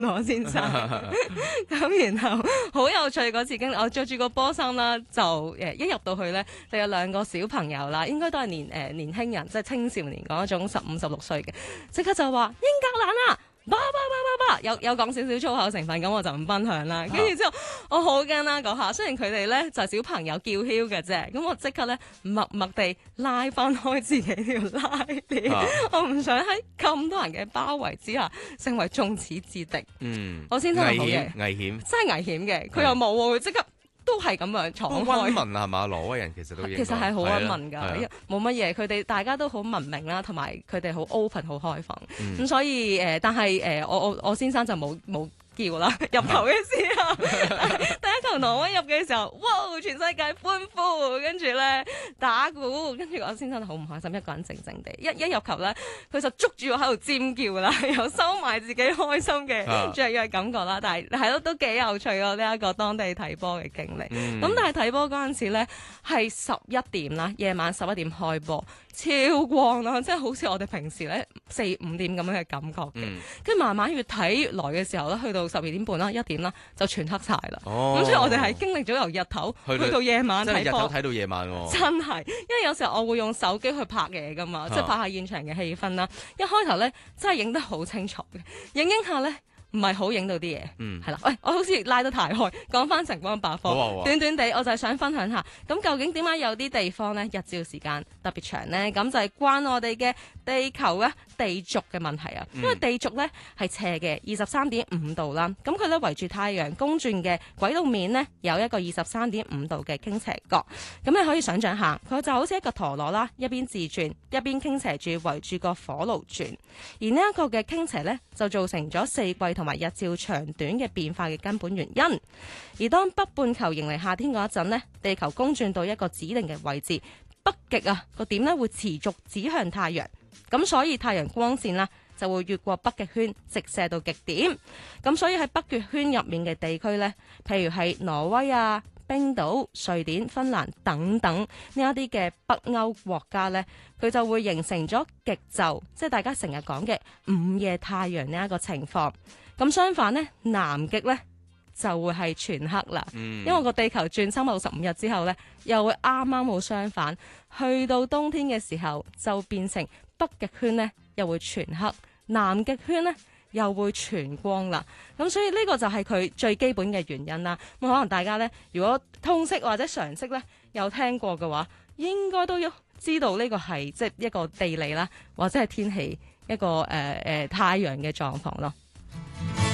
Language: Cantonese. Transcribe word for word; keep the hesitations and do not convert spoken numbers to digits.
羅先生。咁然後好有趣嗰次經歷，我着住個波衫啦，就誒一入到去咧，就有兩個小朋友啦，應該都係年誒、呃、年輕人，即係青少年嗰種十五十六歲嘅，即刻就話英格蘭啊！叭叭叭叭叭，有有講少少粗口成分，咁我就唔分享啦。跟住之後，我好驚啦嗰下。雖然佢哋咧就係小朋友叫囂嘅啫，咁我即刻咧默默地拉翻開自己條拉鏈，啊、我唔想喺咁多人嘅包圍之下成為眾矢之的。嗯，我先生係好嘅， 危險， 真係危險嘅。佢又冇喎，佢即刻。都係咁樣闖開。 溫文係嘛？挪威人其實都其實係好溫文㗎，冇乜嘢。佢哋大家都好文明啦，同埋佢哋好 open 好開放。咁、嗯、所以誒、呃，但係誒、呃，我我我先生就冇冇叫啦。入球嘅時候，第一球挪威入嘅時候，哇！全世界歡呼，跟住咧打鼓，跟住我先生就好唔開心，一個人靜靜地。一一入球咧，佢就捉住我喺度尖叫啦，又收埋自己開心嘅雀躍感覺啦。但係係咯，都幾有趣咯呢一個當地睇波嘅經歷。咁、嗯、但係睇波嗰陣時咧，係十一點啦，夜晚十一點開波，超光啦，即係好似我哋平時咧四五點咁樣嘅感覺嘅。跟住、嗯、慢慢越睇越來嘅時候咧，去到十二點半啦、一點啦，就全黑晒啦。咁、哦、所以我哋係經歷咗由日頭去到，去到夜晚睇波， 真係日頭睇到夜晚喎、哦。 真係，因為有時候我會用手機去拍嘢噶嘛，啊、即係拍下現場嘅氣氛啦。一開頭咧真係影得好清楚嘅，影影下咧。唔係好影到啲嘢，係啦、嗯。喂，我好似拉得太開，講翻晨光百科，啊、短短地，我就係想分享下。咁究竟點解有啲地方咧日照時間特別長咧？咁就係關我哋嘅地球咧地軸嘅問題啊。嗯、因為地軸咧係斜嘅，二十三點五度啦。咁佢咧圍住太陽公轉嘅軌道面咧有一個二十三點五度嘅傾斜角。咁你可以想像下，佢就好似一個陀螺啦，一邊自轉，一邊傾斜住圍住個火爐轉。而呢一個嘅傾斜咧就造成咗四季同埋日照長短嘅變化嘅根本原因。而當北半球迎嚟夏天嗰一陣呢，地球公轉到一個指定嘅位置，北極啊個點呢會持續指向太陽，咁所以太陽光線啦就會越過北極圈直射到極點。咁所以喺北極圈入面嘅地區呢，譬如係挪威啊、冰島、瑞典、芬蘭等等呢一啲嘅北歐國家呢，佢就會形成咗極晝，即係大家成日講嘅午夜太陽呢一個情況。咁相反呢，南極呢就會係全黑啦，嗯、因為個地球轉三百六十五日之後呢，又會啱啱好相反，去到冬天嘅時候就變成北極圈呢又會全黑，南極圈呢又會全光啦。咁所以呢個就係佢最基本嘅原因啦。咁可能大家呢，如果通識或者常識呢有聽過嘅話，應該都要知道呢個係即係一個地理啦，或者係天氣一個誒誒、呃呃、太陽嘅狀況咯。